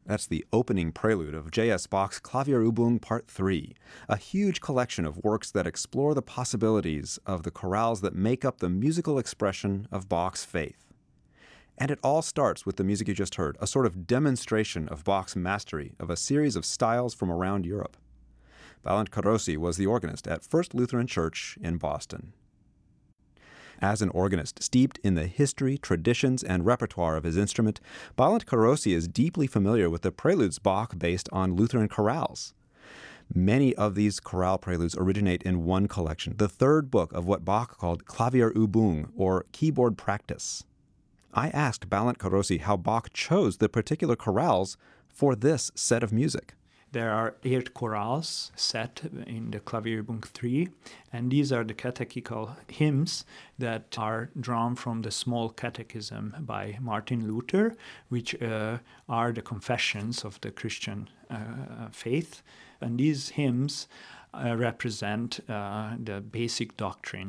That's the opening prelude of J.S. Bach's Klavierübung Part 3, a huge collection of works that explore the possibilities of the chorales that make up the musical expression of Bach's faith. And it all starts with the music you just heard, a sort of demonstration of Bach's mastery of a series of styles from around Europe. Balint Karossi was the organist at First Lutheran Church in Boston. As an organist steeped in the history, traditions, and repertoire of his instrument, Balint Karossi is deeply familiar with the preludes Bach based on Lutheran chorales. Many of these chorale preludes originate in one collection, the third book of what Bach called Klavierübung, or keyboard practice. I asked Balint Karossi how Bach chose the particular chorales for this set of music. There are 8 chorales set in the Klavierübung 3, and these are the catechetical hymns that are drawn from the Small Catechism by Martin Luther, which are the confessions of the Christian faith. And these hymns represent the basic doctrine